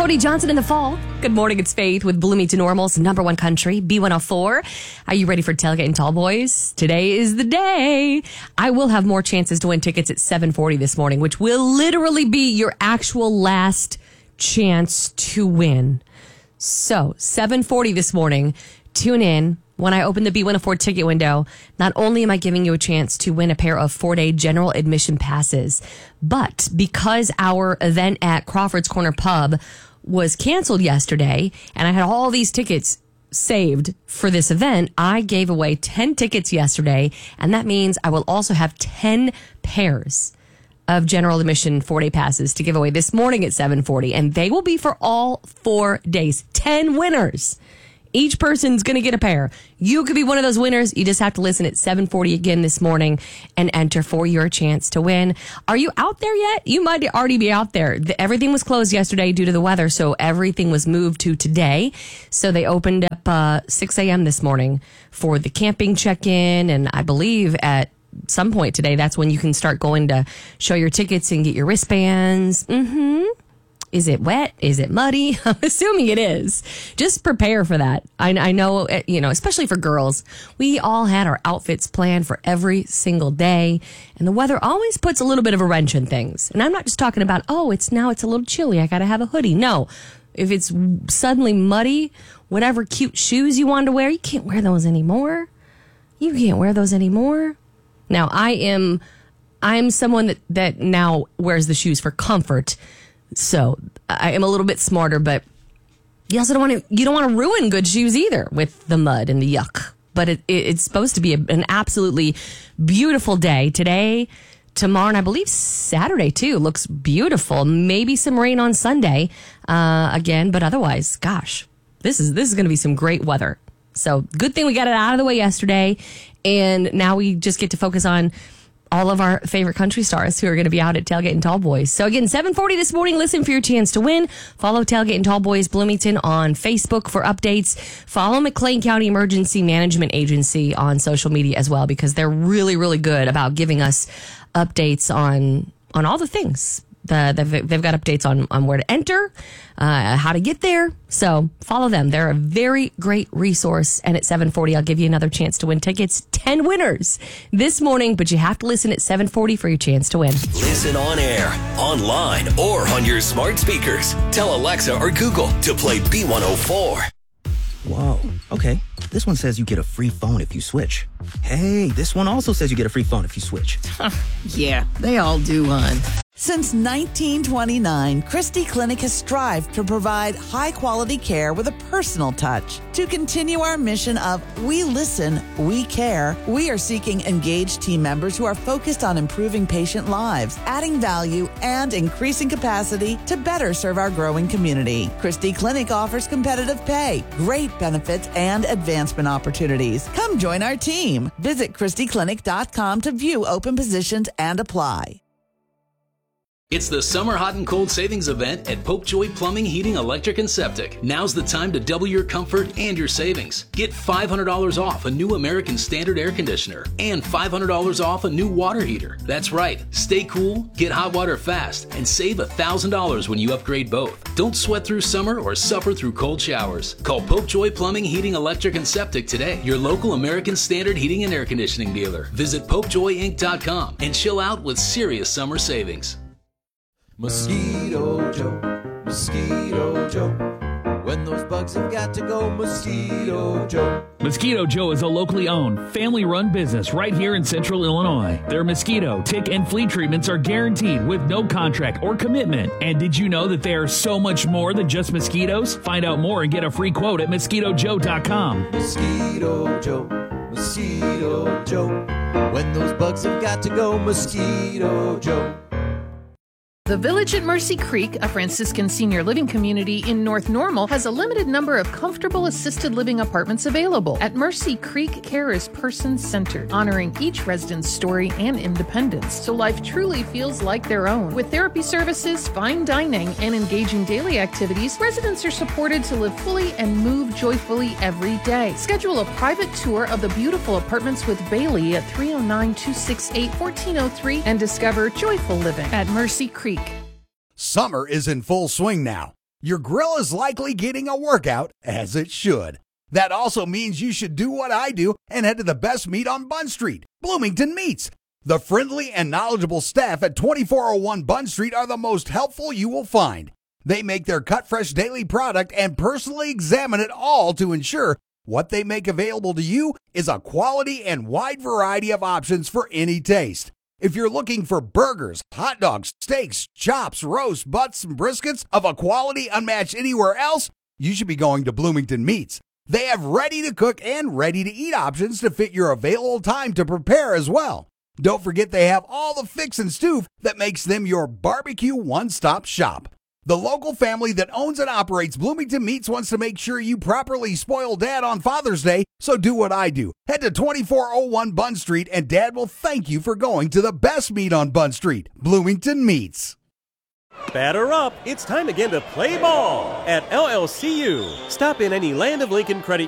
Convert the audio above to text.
Cody Johnson in the fall. Good morning, it's Faith with Bloomington Normal's number one country, B104. Are you ready for Tailgate and Tall Boys? Today is the day. I will have more chances to win tickets at 7:40 this morning, which will literally be your actual last chance to win. So, 7:40 this morning, tune in. When I open the B104 ticket window, not only am I giving you a chance to win a pair of 4-day general admission passes, but because our event at Crawford's Corner Pub was canceled yesterday, and I had all these tickets saved for this event, I gave away 10 tickets yesterday, and that means I will also have 10 pairs of general admission 4-day passes to give away this morning at 7:40, and they will be for all 4 days. 10 winners. Each person's going to get a pair. You could be one of those winners. You just have to listen at 7:40 again this morning and enter for your chance to win. Are you out there yet? You might already be out there. Everything was closed yesterday due to the weather, so everything was moved to today. So they opened up 6 a.m. this morning for the camping check-in, and I believe at some point today, that's when you can start going to show your tickets and get your wristbands. Is it wet? Is it muddy? I'm assuming it is. Just prepare for that. I know, especially for girls, we all had our outfits planned for every single day, and the weather always puts a little bit of a wrench in things. And I'm not just talking about, it's a little chilly, I got to have a hoodie. No, if it's suddenly muddy, whatever cute shoes you wanted to wear, you can't wear those anymore. Now, I am someone that now wears the shoes for comfort. So I am a little bit smarter, but you also don't want to ruin good shoes either with the mud and the yuck. But it's supposed to be an absolutely beautiful day today, tomorrow, and I believe Saturday too. Looks beautiful. Maybe some rain on Sunday again, but otherwise, gosh, this is going to be some great weather. So good thing we got it out of the way yesterday, and now we just get to focus on all of our favorite country stars who are going to be out at Tailgate and Tall Boys. So again, 7:40 this morning, listen for your chance to win. Follow Tailgate and Tall Boys Bloomington on Facebook for updates. Follow McLean County Emergency Management Agency on social media as well, because they're really, really good about giving us updates on all the things. They've got updates on where to enter, how to get there. So follow them. They're a very great resource. And at 7:40, I'll give you another chance to win tickets. 10 winners this morning, but you have to listen at 7:40 for your chance to win. Listen on air, online, or on your smart speakers. Tell Alexa or Google to play B104. Whoa, okay. This one says you get a free phone if you switch. Hey, this one also says you get a free phone if you switch. Yeah, they all do, hon. Since 1929, Christie Clinic has strived to provide high-quality care with a personal touch. To continue our mission of we listen, we care, we are seeking engaged team members who are focused on improving patient lives, adding value, and increasing capacity to better serve our growing community. Christie Clinic offers competitive pay, great benefits, and advancement opportunities. Come join our team. Visit ChristieClinic.com to view open positions and apply. It's the Summer Hot and Cold Savings Event at Popejoy Plumbing, Heating, Electric, and Septic. Now's the time to double your comfort and your savings. Get $500 off a new American Standard air conditioner and $500 off a new water heater. That's right. Stay cool, get hot water fast, and save $1,000 when you upgrade both. Don't sweat through summer or suffer through cold showers. Call Popejoy Plumbing, Heating, Electric, and Septic today. Your local American Standard heating and air conditioning dealer. Visit PopejoyInc.com and chill out with serious summer savings. Mosquito Joe, Mosquito Joe. When those bugs have got to go, Mosquito Joe. Mosquito Joe is a locally owned, family-run business right here in Central Illinois. Their mosquito, tick, and flea treatments are guaranteed with no contract or commitment. And did you know that they are so much more than just mosquitoes? Find out more and get a free quote at MosquitoJoe.com. Mosquito Joe, Mosquito Joe. When those bugs have got to go, Mosquito Joe. The Village at Mercy Creek, a Franciscan senior living community in North Normal, has a limited number of comfortable assisted living apartments available. At Mercy Creek, care is person-centered, honoring each resident's story and independence, so life truly feels like their own. With therapy services, fine dining, and engaging daily activities, residents are supported to live fully and move joyfully every day. Schedule a private tour of the beautiful apartments with Bailey at 309-268-1403 and discover joyful living at Mercy Creek. Summer is in full swing now. your grill is likely getting a workout, as it should. That also means you should do what I do and head to the best meat on Bunn Street, Bloomington Meats. The friendly and knowledgeable staff at 2401 Bunn Street are the most helpful you will find. They make their cut fresh daily product and personally examine it all to ensure what they make available to you is a quality and wide variety of options for any taste. If you're looking for burgers, hot dogs, steaks, chops, roasts, butts, and briskets of a quality unmatched anywhere else, you should be going to Bloomington Meats. They have ready-to-cook and ready-to-eat options to fit your available time to prepare as well. Don't forget they have all the fix and stew that makes them your barbecue one-stop shop. The local family that owns and operates Bloomington Meats wants to make sure you properly spoil Dad on Father's Day, so do what I do. Head to 2401 Bunn Street and Dad will thank you for going to the best meat on Bunn Street, Bloomington Meats. Batter up! It's time again to play ball at LLCU. Stop in any Land of Lincoln Credit